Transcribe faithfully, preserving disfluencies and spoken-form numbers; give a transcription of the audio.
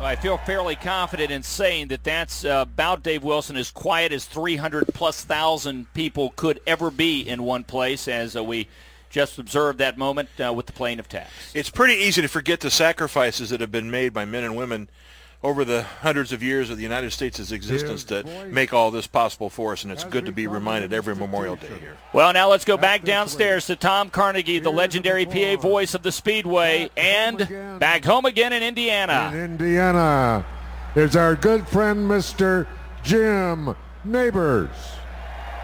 I feel fairly confident in saying that that's uh, about, Dave Wilson, as quiet as three hundred plus thousand people could ever be in one place, as uh, we just observed that moment uh, with the plane of tax. It's pretty easy to forget the sacrifices that have been made by men and women over the hundreds of years of the United States' existence that make all this possible for us, and it's good to be reminded every Memorial Day here. Well, now let's go back downstairs to Tom Carnegie, the legendary P A voice of the Speedway, and back home again in Indiana. In Indiana is our good friend, Mister Jim Neighbors.